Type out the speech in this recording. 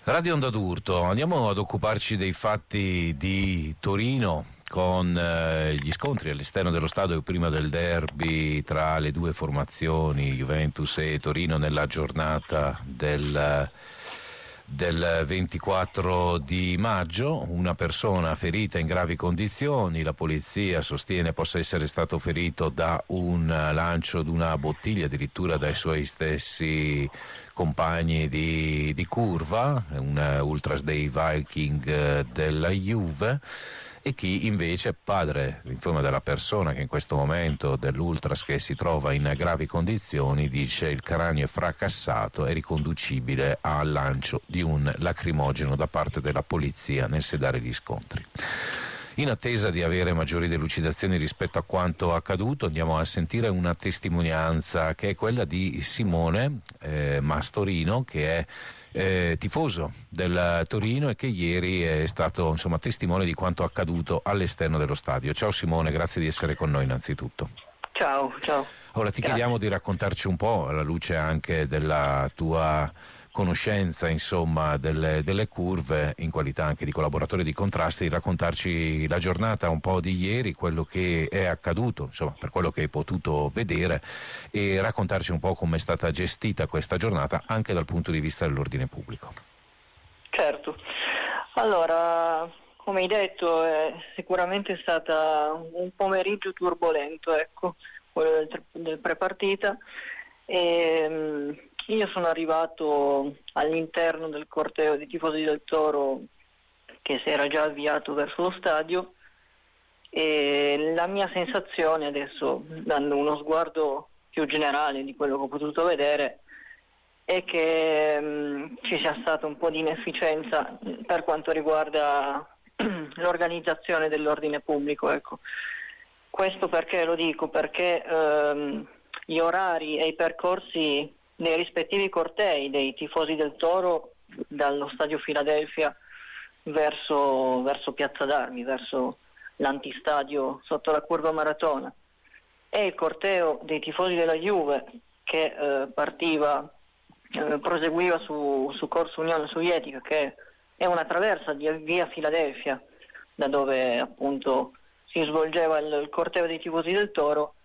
Radio Onda d'Urto, andiamo ad occuparci dei fatti di Torino con gli scontri all'esterno dello stadio prima del derby tra le due formazioni, Juventus e Torino, nella giornata del 24 di maggio. Una persona ferita in gravi condizioni, la polizia sostiene possa essere stato ferito da un lancio di una bottiglia, addirittura dai suoi stessi compagni di curva, un ultras dei Viking della Juve. E chi invece, padre insomma della persona che in questo momento, dell'ultras che si trova in gravi condizioni, dice il cranio è fracassato, è riconducibile al lancio di un lacrimogeno da parte della polizia nel sedare gli scontri. In attesa di avere maggiori delucidazioni rispetto a quanto accaduto, andiamo a sentire una testimonianza che è quella di Simone Mastorino, che è tifoso del Torino e che ieri è stato testimone di quanto accaduto all'esterno dello stadio. Ciao Simone, grazie di essere con noi innanzitutto. Ciao. Ora ti chiediamo di raccontarci un po', alla luce anche della tua conoscenza delle curve, in qualità anche di collaboratore di Contrasti, di raccontarci la giornata un po' di ieri, quello che è accaduto, per quello che hai potuto vedere, e raccontarci un po' come è stata gestita questa giornata anche dal punto di vista dell'ordine pubblico. Certo, allora, come hai detto, è sicuramente stata un pomeriggio turbolento, quello del prepartita. Io sono arrivato all'interno del corteo dei tifosi del Toro che si era già avviato verso lo stadio, e la mia sensazione adesso, dando uno sguardo più generale di quello che ho potuto vedere, è che ci sia stata un po' di inefficienza per quanto riguarda l'organizzazione dell'ordine pubblico. Questo perché lo dico? Perché gli orari e i percorsi dei rispettivi cortei dei tifosi del Toro dallo stadio Filadelfia verso Piazza d'Armi, verso l'antistadio sotto la curva Maratona, e il corteo dei tifosi della Juve che proseguiva su Corso Unione Sovietica, che è una traversa di via Filadelfia, da dove appunto si svolgeva il corteo dei tifosi del Toro.